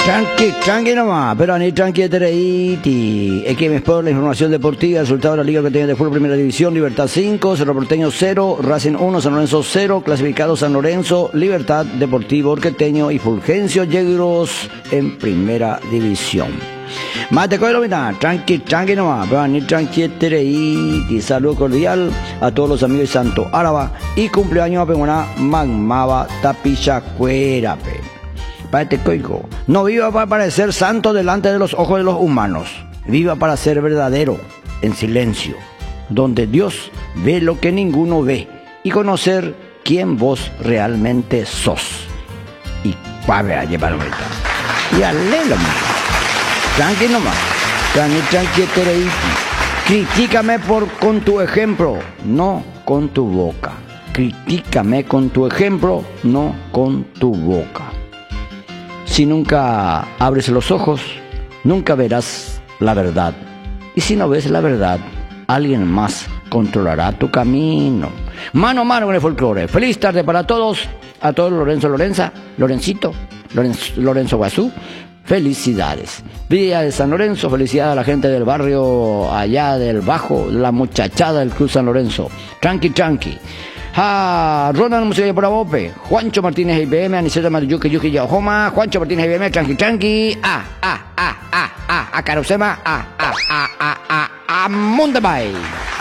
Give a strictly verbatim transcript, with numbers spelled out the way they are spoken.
Tranqui, tranqui nomás, pero ni tranqui tereiti. X M Sport, la información deportiva, resultado de la Liga Porteña de Fútbol Primera División, Libertad cinco, Cerro Porteño cero, Racing uno, San Lorenzo cero, clasificado San Lorenzo, Libertad, Deportivo Orqueteño y Fulgencio Yegros en Primera División. Mate coilo, mira, tranqui, tranqui nomás, pero ni tranqui tereiti. Saludo cordial a todos los amigos de Santo Áraba y cumpleaños a Penguana Magmaba Tapichacuerape. No viva para parecer santo delante de los ojos de los humanos. Viva para ser verdadero, en silencio, donde Dios ve lo que ninguno ve y conocer quién vos realmente sos. Y pague a llevar vuelta. Y alélo, tranqui nomás, tranqui, tranqui, tereiti. Critícame por, con tu ejemplo, no con tu boca. Critícame con tu ejemplo, no con tu boca. Si nunca abres los ojos, nunca verás la verdad. Y si no ves la verdad, alguien más controlará tu camino. Mano a mano con el folclore. Feliz tarde para todos. A todos Lorenzo Lorenza, Lorencito, Lorenzo, Lorenzo Guazú. Felicidades. Día de San Lorenzo, felicidades a la gente del barrio allá del Bajo, la muchachada del Club San Lorenzo. Tranqui, tranqui. Ah, Ronald Música por Abope, Juancho Martínez I B M, Aniceta Mariyuki Yuki Yahoma, Juancho Martínez I B M, tranqui tranqui, ah, ah, ah, ah, ah, a Carusema, ah, ah, ah, ah, ah, a Mundabay.